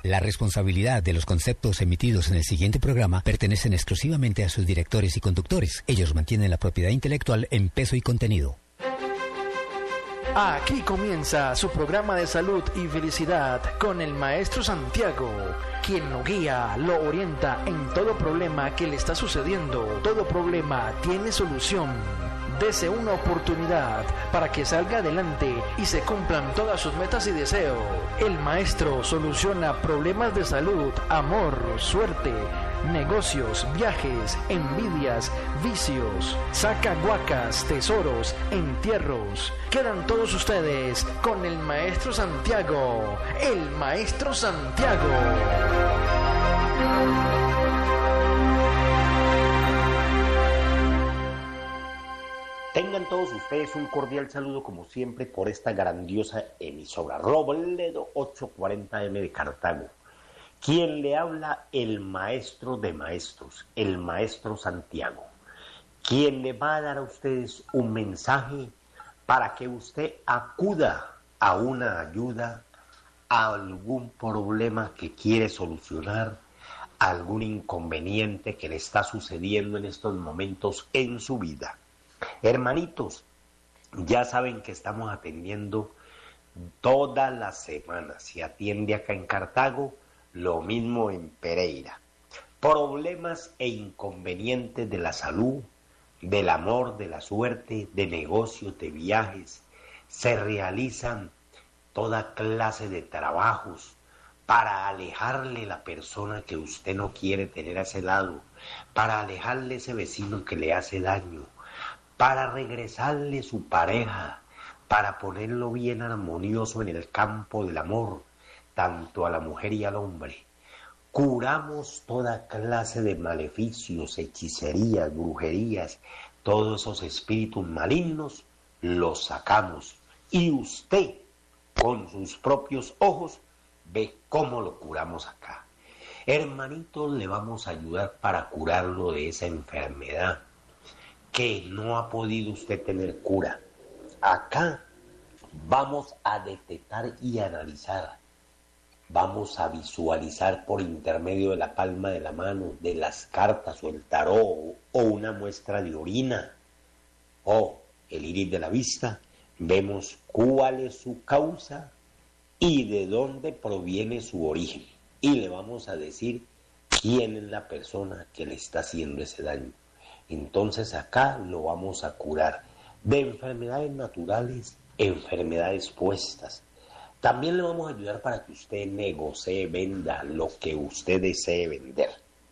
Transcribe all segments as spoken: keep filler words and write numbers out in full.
La responsabilidad de los conceptos emitidos en el siguiente programa pertenecen exclusivamente a sus directores y conductores. Ellos mantienen la propiedad intelectual en peso y contenido. Aquí comienza su programa de salud y felicidad con el maestro Santiago, quien lo guía, lo orienta en todo problema que le está sucediendo. Todo problema tiene solución. Dese una oportunidad para que salga adelante y se cumplan todas sus metas y deseos. El maestro soluciona problemas de salud, amor, suerte, negocios, viajes, envidias, vicios, saca guacas, tesoros, entierros. Quedan todos ustedes con el maestro Santiago, el maestro Santiago. Tengan todos ustedes un cordial saludo como siempre por esta grandiosa emisora Robledo ochocientos cuarenta eme de Cartago. Quien le habla, el maestro de maestros, el maestro Santiago, quien le va a dar a ustedes un mensaje para que usted acuda a una ayuda, a algún problema que quiere solucionar, algún inconveniente que le está sucediendo en estos momentos en su vida. Hermanitos, ya saben que estamos atendiendo todas las semanas. Se atiende acá en Cartago, lo mismo en Pereira. Problemas e inconvenientes de la salud, del amor, de la suerte, de negocios, de viajes. Se realizan toda clase de trabajos para alejarle la persona que usted no quiere tener a ese lado, para alejarle ese vecino que le hace daño, para regresarle su pareja, para ponerlo bien armonioso en el campo del amor, tanto a la mujer y al hombre. Curamos toda clase de maleficios, hechicerías, brujerías, todos esos espíritus malignos, los sacamos. Y usted, con sus propios ojos, ve cómo lo curamos acá. Hermanitos, le vamos a ayudar para curarlo de esa enfermedad que no ha podido usted tener cura. Acá vamos a detectar y analizar, vamos a visualizar por intermedio de la palma de la mano, de las cartas o el tarot o una muestra de orina o el iris de la vista, vemos cuál es su causa y de dónde proviene su origen. Y le vamos a decir quién es la persona que le está haciendo ese daño. Entonces acá lo vamos a curar de enfermedades naturales, enfermedades puestas. También le vamos a ayudar para que usted negocie, venda lo que usted desee vender.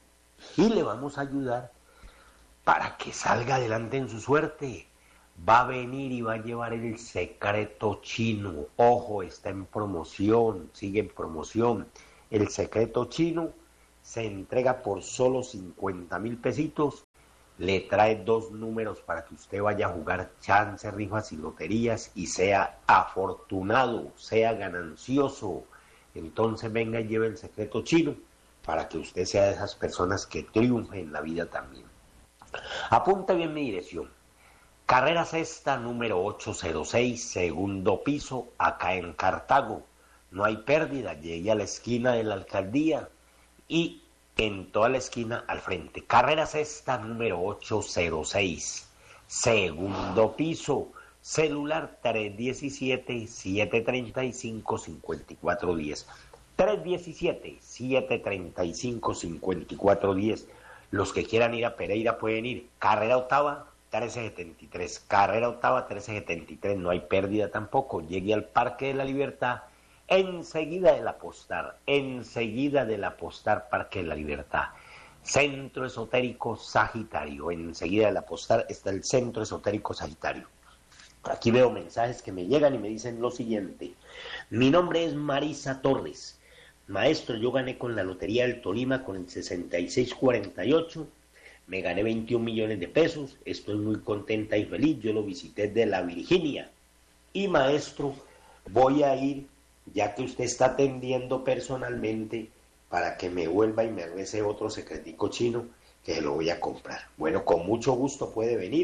Y le vamos a ayudar para que salga adelante en su suerte. Va a venir y va a llevar el secreto chino. Ojo, está en promoción, sigue en promoción. El secreto chino se entrega por solo cincuenta mil pesitos. Le trae dos números para que usted vaya a jugar chance, rifas y loterías y sea afortunado, sea ganancioso. Entonces venga y lleve el secreto chino para que usted sea de esas personas que triunfen en la vida también. Apunte bien mi dirección. Carrera Sexta, número ochocientos seis, segundo piso, acá en Cartago. No hay pérdida, llegue a la esquina de la alcaldía y en toda la esquina al frente. Carrera Sexta, número ochocientos seis, segundo piso, celular tres uno siete, siete tres cinco, cinco cuatro uno cero. tres uno siete, siete tres cinco, cinco cuatro uno cero. Los que quieran ir a Pereira pueden ir. Carrera Octava, trece setenta y tres. Carrera Octava, trece setenta y tres. No hay pérdida tampoco. Llegue al Parque de la Libertad. Enseguida del Apostar, enseguida del Apostar, Parque de la Libertad. Centro Esotérico Sagitario, enseguida del Apostar está el Centro Esotérico Sagitario. Aquí veo mensajes que me llegan y me dicen lo siguiente. Mi nombre es Marisa Torres. Maestro, yo gané con la Lotería del Tolima con el sesenta y seis cuarenta y ocho. Me gané veintiún millones de pesos. Estoy muy contenta y feliz. Yo lo visité de la Virginia. Y maestro, voy a ir, ya que usted está atendiendo personalmente, para que me vuelva y me rece otro secretico chino que lo voy a comprar. Bueno, con mucho gusto puede venir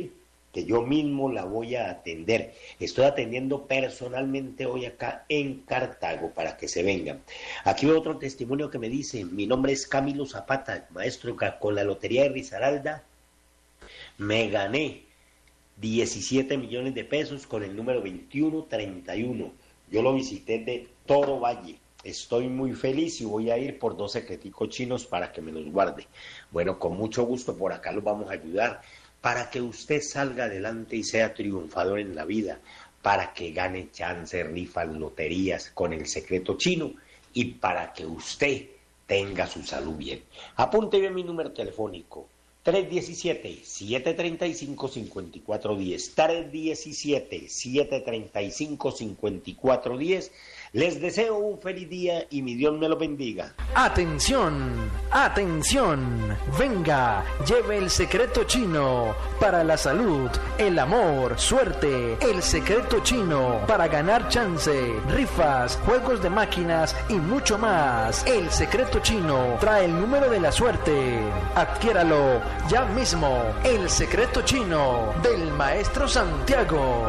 que yo mismo la voy a atender. Estoy atendiendo personalmente hoy acá en Cartago para que se vengan. Aquí veo otro testimonio que me dice: mi nombre es Camilo Zapata, maestro, con la Lotería de Risaralda me gané diecisiete millones de pesos con el número veintiuno treinta y uno. Yo lo visité de Toro Valle. Estoy muy feliz y voy a ir por dos secreticos chinos para que me los guarde. Bueno, con mucho gusto, por acá los vamos a ayudar para que usted salga adelante y sea triunfador en la vida, para que gane chance, rifas, loterías con el secreto chino y para que usted tenga su salud bien. Apunte bien mi número telefónico: tres uno siete, siete tres cinco, cinco cuatro uno cero, tres uno siete, siete tres cinco, cinco cuatro uno cero. Les deseo un feliz día y mi Dios me lo bendiga. Atención, atención, venga, lleve el secreto chino para la salud, el amor, suerte, el secreto chino para ganar chance, rifas, juegos de máquinas y mucho más. El secreto chino trae el número de la suerte. Adquiéralo ya mismo. El secreto chino del Maestro Santiago.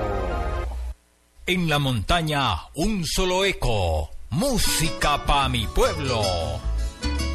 En la montaña, un solo eco. Música pa' mi pueblo.